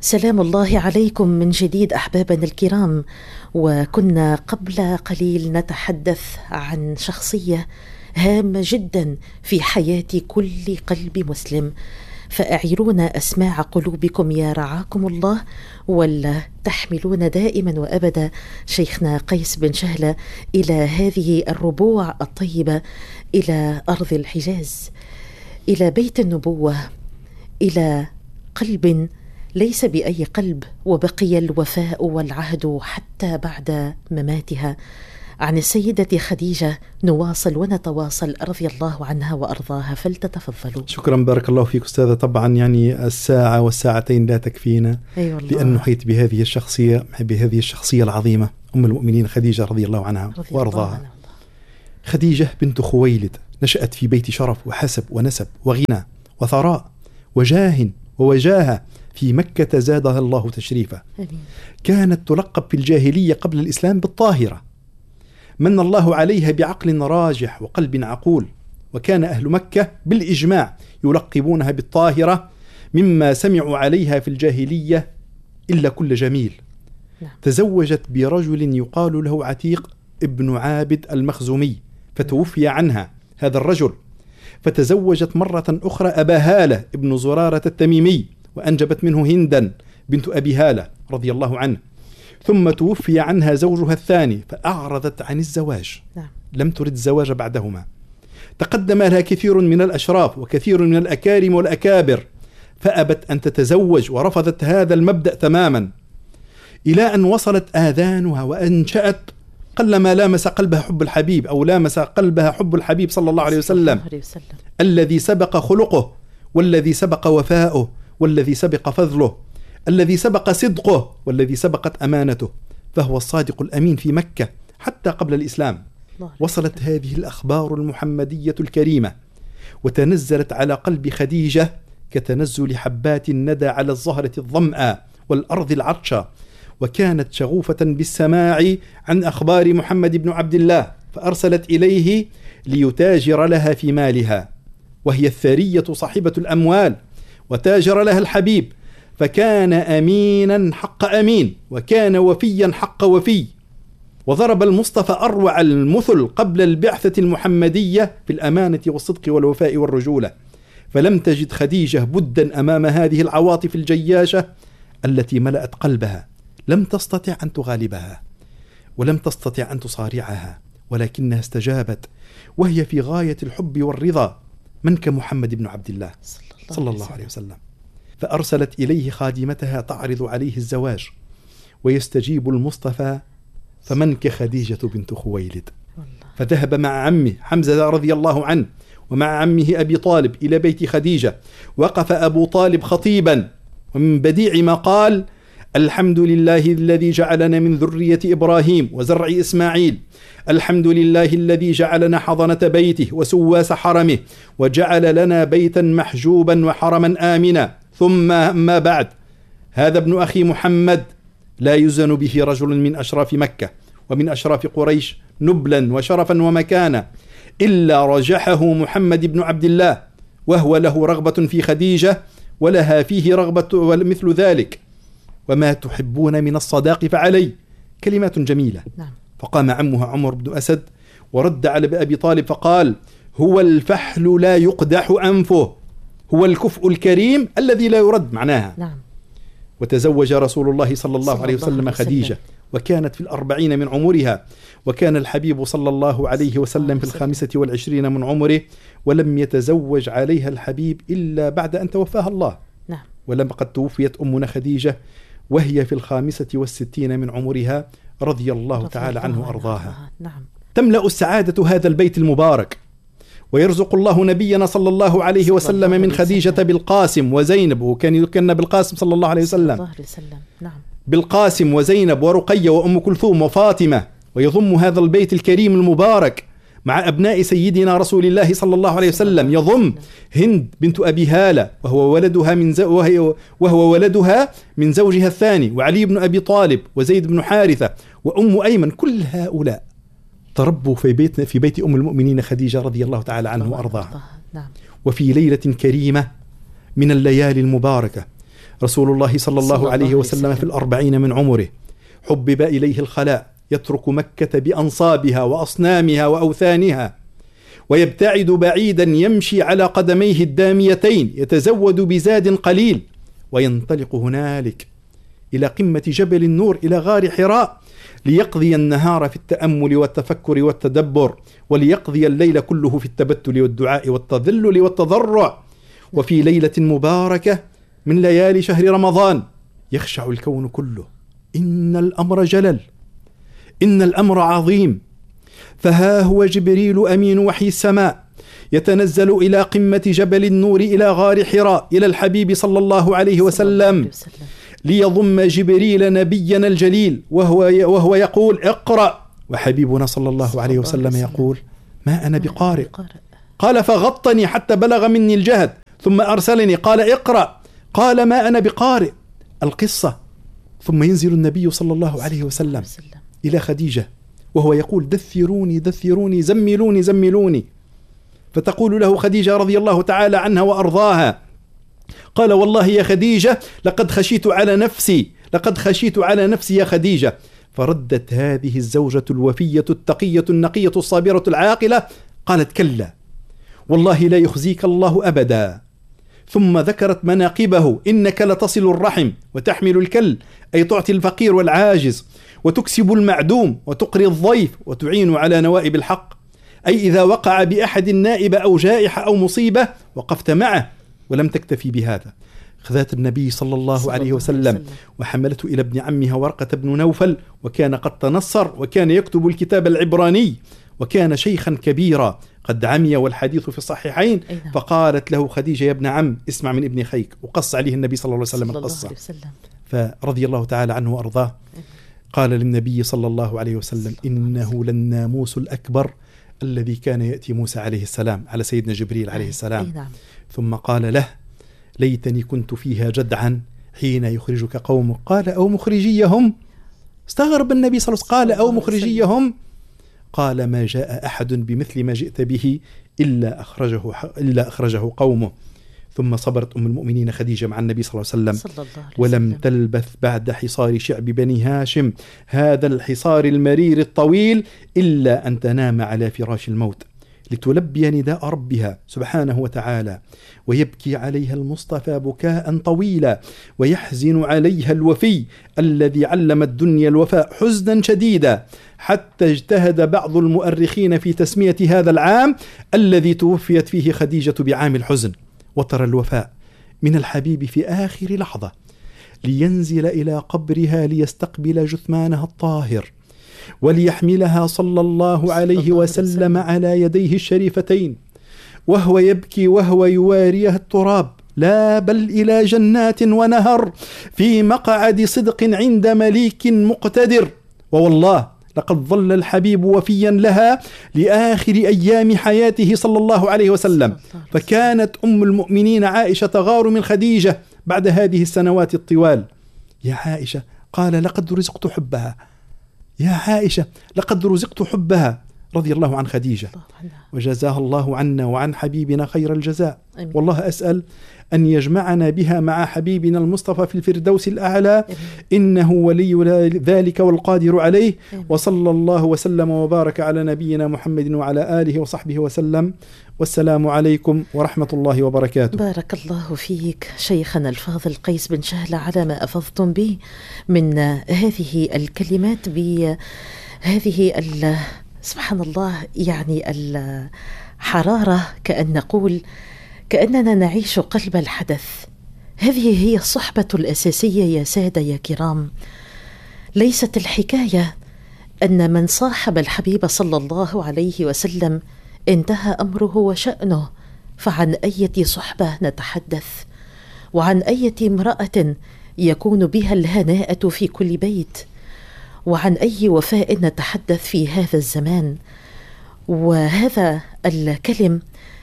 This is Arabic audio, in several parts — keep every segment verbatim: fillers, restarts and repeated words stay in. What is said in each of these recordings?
سلام الله عليكم من جديد أحبابنا الكرام. وكنا قبل قليل نتحدث عن شخصية هامة جدا في حياة كل قلب مسلم، فأعيرونا أسماع قلوبكم يا رعاكم الله، ولا تحملون دائما وأبدا شيخنا قيس بن شهلة إلى هذه الربوع الطيبة، إلى أرض الحجاز، إلى بيت النبوة، إلى قلب ليس بأي قلب، وبقي الوفاء والعهد حتى بعد مماتها. عن السيدة خديجة نواصل ونتواصل رضي الله عنها وأرضاها، فلتتفضلوا. شكرا، بارك الله فيك أستاذة. طبعا يعني الساعة والساعتين لا تكفينا، أيوة لأن نحيط بهذه الشخصية بهذه الشخصية العظيمة أم المؤمنين خديجة رضي الله عنها رضي وأرضاها. الله عنها. خديجة بنت خويلد نشأت في بيت شرف وحسب ونسب وغنى وثراء وجاه ووجاهة في مكة زادها الله تشريفا. أمين. كانت تلقب في الجاهلية قبل الإسلام بالطاهرة، من الله عليها بعقل راجح وقلب عقول، وكان أهل مكة بالإجماع يلقبونها بالطاهرة مما سمعوا عليها في الجاهلية إلا كل جميل. نعم. تزوجت برجل يقال له عتيق ابن عابد المخزومي، فتوفي عنها هذا الرجل، فتزوجت مرة أخرى أبا هالة ابن زرارة التميمي، وأنجبت منه هندا بنت أبي هالة رضي الله عنه، ثم توفي عنها زوجها الثاني فأعرضت عن الزواج. نعم. لم ترد الزواج بعدهما. تقدم لها كثير من الأشراف وكثير من الأكارم والأكابر، فأبت أن تتزوج ورفضت هذا المبدأ تماما، إلى أن وصلت آذانها وأنشأت قلما لامس قلبها حب الحبيب، أو لامس قلبها حب الحبيب صلى الله عليه وسلم، الذي سبق خلقه، والذي سبق وفاؤه، والذي سبق فضله، الذي سبق صدقه، والذي سبقت أمانته، فهو الصادق الأمين في مكة حتى قبل الإسلام. وصلت هذه الأخبار المحمدية الكريمة وتنزلت على قلب خديجة كتنزل حبات الندى على الزهرة الظمأ والأرض العطشة، وكانت شغوفة بالسماع عن أخبار محمد بن عبد الله، فأرسلت إليه ليتاجر لها في مالها، وهي الثرية صاحبة الأموال، وتاجر لها الحبيب، فكان أمينا حق أمين، وكان وفيا حق وفي، وضرب المصطفى أروع المثل قبل البعثة المحمدية في الأمانة والصدق والوفاء والرجولة. فلم تجد خديجة بدا أمام هذه العواطف الجياشة التي ملأت قلبها، لم تستطع أن تغالبها ولم تستطع أن تصارعها، ولكنها استجابت وهي في غاية الحب والرضا. من كمحمد بن عبد الله صلى الله عليه وسلم. فأرسلت إليه خادمتها تعرض عليه الزواج، ويستجيب المصطفى، فمن كخديجة بنت خويلد. فذهب مع عمه حمزة رضي الله عنه ومع عمه أبي طالب إلى بيت خديجة. وقف أبو طالب خطيبا، ومن بديع ما قال: الحمد لله الذي جعلنا من ذرية إبراهيم وزرع إسماعيل، الحمد لله الذي جعلنا حضنة بيته وسواس حرمه، وجعل لنا بيتا محجوبا وحرما آمنا، ثم ما بعد، هذا ابن أخي محمد لا يزن به رجل من أشراف مكة ومن أشراف قريش نبلا وشرفا ومكانا إلا رجحه محمد بن عبد الله، وهو له رغبة في خديجة ولها فيه رغبة مثل ذلك، وما تحبون من الصداق فعلي. كلمات جميلة. نعم. فقام عمها عمر بن أسد ورد على أبي طالب فقال: هو الفحل لا يقدح أنفه، هو الكفء الكريم الذي لا يرد، معناها. نعم. وتزوج رسول الله صلى الله عليه وسلم خديجة، وكانت في الأربعين من عمرها، وكان الحبيب صلى الله عليه وسلم في الخامسة والعشرين من عمره، ولم يتزوج عليها الحبيب إلا بعد أن توفاها الله. نعم. ولما قد توفيت أمنا خديجة وهي في الخامسة والستين من عمرها رضي الله رضي تعالى الله عنه وأرضاها. نعم. تملأ السعادة هذا البيت المبارك، ويرزق الله نبينا صلى الله عليه وسلم من خديجة بالقاسم وزينب، وكان يكن بالقاسم صلى الله عليه وسلم. نعم. بالقاسم وزينب ورقية وأم كلثوم وفاطمة، ويضم هذا البيت الكريم المبارك مع أبناء سيدنا رسول الله صلى الله عليه وسلم، يضم هند بنت أبي هالة وهو ولدها من زو وهي وهو ولدها من زوجها الثاني، وعلي بن أبي طالب وزيد بن حارثة وأم أيمن. كل هؤلاء تربوا في بيت في بيت أم المؤمنين خديجة رضي الله تعالى عنه وأرضاها. نعم. وفي ليلة كريمة من الليالي المباركة رسول الله صلى الله, الله عليه وسلم في الأربعين من عمره حبب إليه الخلاء، يترك مكة بأنصابها وأصنامها وأوثانها، ويبتعد بعيدا يمشي على قدميه الداميتين، يتزود بزاد قليل، وينطلق هنالك إلى قمة جبل النور إلى غار حراء ليقضي النهار في التأمل والتفكر والتدبر، وليقضي الليل كله في التبتل والدعاء والتذلل والتضرع. وفي ليلة مباركة من ليالي شهر رمضان يخشع الكون كله، إن الأمر جلل، إن الأمر عظيم. فها هو جبريل أمين وحي السماء يتنزل إلى قمة جبل النور إلى غار حراء إلى الحبيب صلى الله عليه وسلم ليضم جبريل نبينا الجليل، وهو وهو يقول اقرأ، وحبيبنا صلى الله عليه وسلم يقول ما أنا بقارئ. قال فغطني حتى بلغ مني الجهد، ثم أرسلني قال اقرأ، قال ما أنا بقارئ. القصة ثم ينزل النبي صلى الله عليه وسلم إلى خديجة وهو يقول دثروني دثروني زملوني زملوني، فتقول له خديجة رضي الله تعالى عنها وأرضاها قال والله يا خديجة لقد خشيت على نفسي، لقد خشيت على نفسي يا خديجة. فردت هذه الزوجة الوفية التقية النقية الصابرة العاقلة قالت كلا والله لا يخزيك الله أبدا. ثم ذكرت مناقبه، إنك لتصل الرحم وتحمل الكل، أي تعطي الفقير والعاجز، وتكسب المعدوم وتقري الضيف، وتعين على نوائب الحق، أي إذا وقع بأحد النائب أو جائحة أو مصيبة وقفت معه. ولم تكتفي بهذا، خذت النبي صلى الله صلى عليه وسلم, وسلم وحملته إلى ابن عمها ورقة بن نوفل، وكان قد تنصر وكان يكتب الكتاب العبراني، وكان شيخا كبيرا قد عمي والحديث في الصحيحين. فقالت له خديجة يا ابن عم اسمع من ابن خيك، وقص عليه النبي صلى الله عليه وسلم القصة، فرضي الله تعالى عنه وأرضاه. قال للنبي صلى الله عليه وسلم إنه للناموس الأكبر الذي كان يأتي موسى عليه السلام على سيدنا جبريل عليه السلام. ثم قال له ليتني كنت فيها جدعا حين يخرجك قومك، قال أو مخرجيهم. استغرب النبي صلى الله عليه وسلم، قال أو مخرجيهم، قال ما جاء أحد بمثل ما جئت به إلا أخرجه, إلا أخرجه قومه. ثم صبرت أم المؤمنين خديجة مع النبي صلى الله عليه وسلم، صلى الله عليه ولم وسلم. تلبث بعد حصار شعب بني هاشم هذا الحصار المرير الطويل إلا أن تنام على فراش الموت لتلبي نداء ربها سبحانه وتعالى، ويبكي عليها المصطفى بكاء طويلا، ويحزن عليها الوفي الذي علم الدنيا الوفاء حزنا شديدا، حتى اجتهد بعض المؤرخين في تسمية هذا العام الذي توفيت فيه خديجة بعام الحزن. وترى الوفاء من الحبيب في آخر لحظة لينزل إلى قبرها ليستقبل جثمانها الطاهر وليحملها صلى الله عليه وسلم على يديه الشريفتين، وهو يبكي وهو يواريها التراب، لا بل إلى جنات ونهر في مقعد صدق عند مليك مقتدر. ووالله لقد ظل الحبيب وفيا لها لآخر أيام حياته صلى الله عليه وسلم. فكانت أم المؤمنين عائشة تغار من خديجة بعد هذه السنوات الطوال. يا عائشة، قال لقد رزقت حبها، يا عائشة لقد رزقت حبها، رضي الله عن خديجة وجزاها الله عنا وعن حبيبنا خير الجزاء. أمين. والله أسأل أن يجمعنا بها مع حبيبنا المصطفى في الفردوس الأعلى. أمين. إنه ولي ذلك والقادر عليه. أمين. وصلى الله وسلم وبارك على نبينا محمد وعلى آله وصحبه وسلم، والسلام عليكم ورحمة الله وبركاته. بارك الله فيك شيخنا الفاضل قيس بن شهلة على ما أفضتم به من هذه الكلمات بهذه سبحان الله، يعني الحرارة، كأن نقول كأننا نعيش قلب الحدث. هذه هي الصحبة الأساسية يا سادة يا كرام. ليست الحكاية أن من صاحب الحبيب صلى الله عليه وسلم انتهى أمره وشأنه، فعن أية صحبة نتحدث، وعن أية امرأة يكون بها الهناءة في كل بيت، وعن أي وفاء نتحدث في هذا الزمان. وهذا الكلم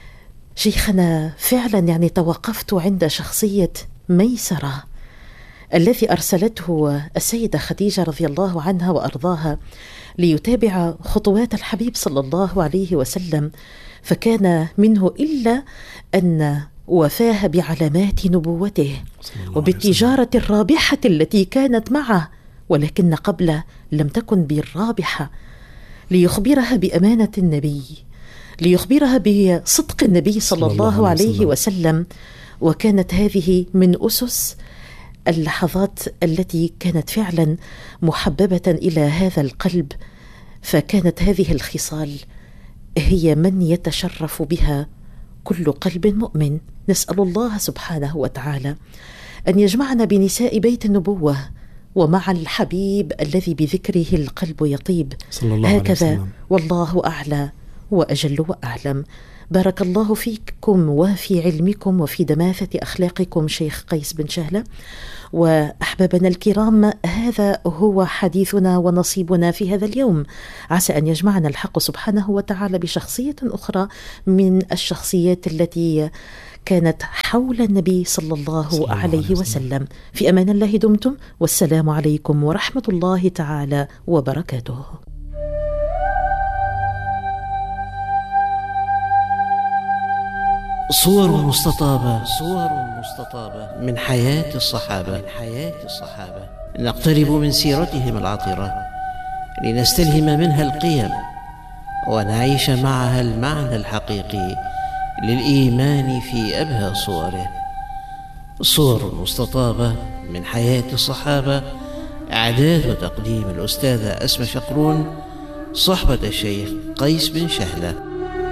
شيخنا فعلا يعني توقفت عند شخصية ميسرة الذي أرسلته السيدة خديجة رضي الله عنها وأرضاها ليتابع خطوات الحبيب صلى الله عليه وسلم، فكان منه إلا أن وفاه بعلامات نبوته وبالتجارة الرابحة التي كانت معه، ولكن قبل لم تكن بالرابحة، ليخبرها بأمانة النبي، ليخبرها بصدق النبي صلى الله عليه وسلم. وكانت هذه من أسس اللحظات التي كانت فعلا محببة إلى هذا القلب، فكانت هذه الخصال هي من يتشرف بها كل قلب مؤمن. نسأل الله سبحانه وتعالى أن يجمعنا بنساء بيت النبوة ومع الحبيب الذي بذكره القلب يطيب، صلى الله هكذا عليه وسلم. والله أعلى وأجل وأعلم. بارك الله فيكم وفي علمكم وفي دماثة أخلاقكم شيخ قيس بن شهلة. وأحبابنا الكرام، هذا هو حديثنا ونصيبنا في هذا اليوم. عسى أن يجمعنا الحق سبحانه وتعالى بشخصية أخرى من الشخصيات التي كانت حول النبي صلى الله, صلى الله عليه وسلم. في أمان الله دمتم، والسلام عليكم ورحمة الله تعالى وبركاته. صور مستطابة صور مستطابة من حياة الصحابة من حياة الصحابة نقترب من سيرتهم العطرة لنستلهم منها القيم ونعيش معها المعنى الحقيقي للإيمان في أبهى صوره. صور مستطابة من حياة الصحابة، إعداد وتقديم الأستاذة أسماء شقرون، صحبة الشيخ قيس بن شهلة.